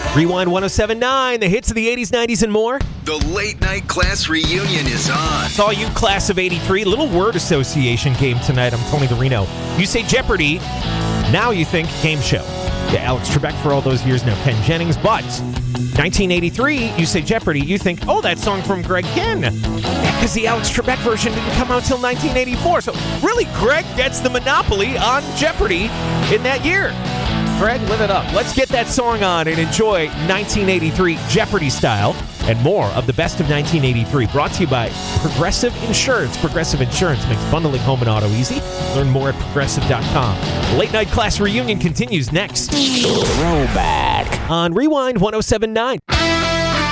Rewind 1079, the hits of the 80s, 90s, and more. The Late Night Class Reunion is on. It's all you class of 83. Little word association game tonight. I'm Tony Garino. You say Jeopardy, now you think game show. Yeah, Alex Trebek for all those years, now Ken Jennings. But 1983, you say Jeopardy, you think, oh, that song from Greg Ginn. Because the Alex Trebek version didn't come out till 1984. So really, Greg gets the monopoly on Jeopardy in that year. Greg, live it up. Let's get that song on and enjoy 1983 Jeopardy style and more of the best of 1983. Brought to you by Progressive Insurance. Progressive Insurance makes bundling home and auto easy. Learn more at progressive.com. The Late Night Class Reunion continues next. Throwback On Rewind 1079.